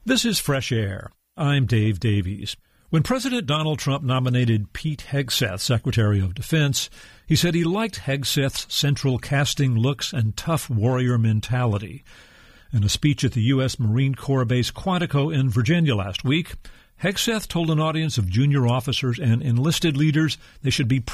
This is Fresh Air. I'm Dave Davies. When President Donald Trump nominated Pete Hegseth Secretary of Defense, he said he liked Hegseth's central casting looks and tough warrior mentality. In a speech at the U.S. Marine Corps base Quantico in Virginia last week, Hegseth told an audience of junior officers and enlisted leaders they should be